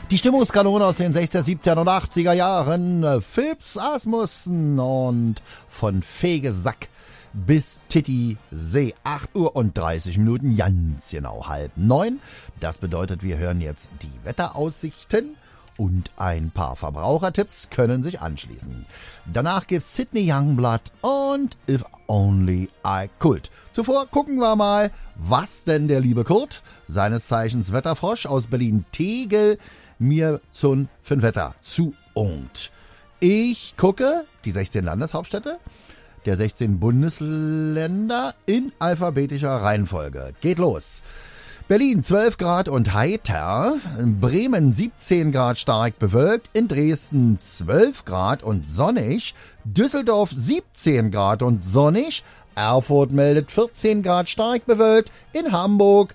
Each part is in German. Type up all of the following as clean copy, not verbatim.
Die Stimmungskanone aus den 60er, 70er und 80er Jahren. Phipps Asmussen und von Fegesack bis Titisee. 8:30 ganz genau 8:30. Das bedeutet, wir hören jetzt die Wetteraussichten und ein paar Verbrauchertipps können sich anschließen. Danach gibt's Sidney Youngblood und If Only I Could. Zuvor gucken wir mal, was denn der liebe Kurt, seines Zeichens Wetterfrosch aus Berlin-Tegel, mir für'n Wetter zuungt. Ich gucke die 16 Landeshauptstädte der 16 Bundesländer in alphabetischer Reihenfolge. Geht los. Berlin 12 Grad und heiter, in Bremen 17 Grad stark bewölkt, in Dresden 12 Grad und sonnig, Düsseldorf 17 Grad und sonnig, Erfurt meldet 14 Grad stark bewölkt, in Hamburg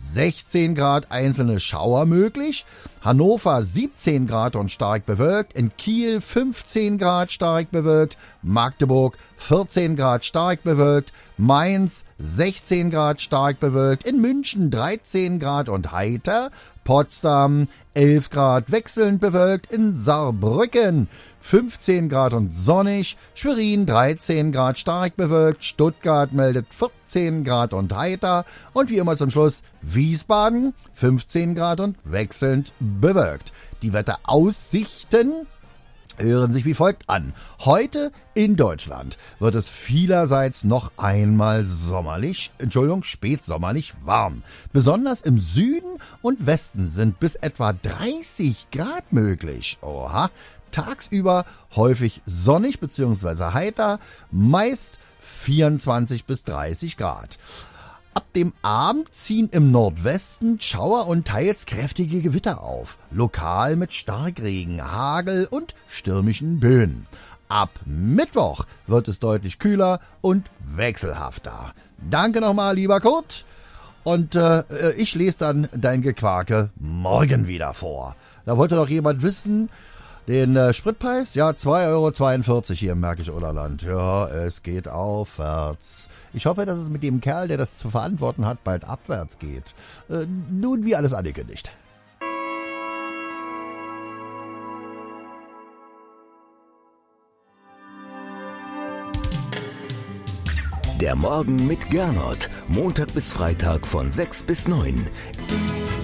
16 Grad einzelne Schauer möglich, Hannover 17 Grad und stark bewölkt, in Kiel 15 Grad stark bewölkt, Magdeburg 14 Grad stark bewölkt, Mainz 16 Grad stark bewölkt, in München 13 Grad und heiter, Potsdam 11 Grad wechselnd bewölkt, in Saarbrücken 15 Grad und sonnig, Schwerin 13 Grad stark bewölkt, Stuttgart meldet 14 Grad und heiter und wie immer zum Schluss Wiesbaden 15 Grad und wechselnd bewölkt. Die Wetteraussichten hören sich wie folgt an. Heute in Deutschland wird es vielerseits noch einmal spätsommerlich warm. Besonders im Süden und Westen sind bis etwa 30 Grad möglich. Oha. Tagsüber häufig sonnig bzw. heiter, meist 24 bis 30 Grad. Ab dem Abend ziehen im Nordwesten Schauer und teils kräftige Gewitter auf, lokal mit Starkregen, Hagel und stürmischen Böen. Ab Mittwoch wird es deutlich kühler und wechselhafter. Danke nochmal, lieber Kurt. Und ich lese dann dein Gequake morgen wieder vor. Da wollte doch jemand wissen, den Spritpreis, ja, 2,42 € hier im Märkisch Oderland. Ja, es geht aufwärts. Ich hoffe, dass es mit dem Kerl, der das zu verantworten hat, bald abwärts geht. Nun, wie alles angekündigt. Der Morgen mit Gernot. Montag bis Freitag von 6 bis 9.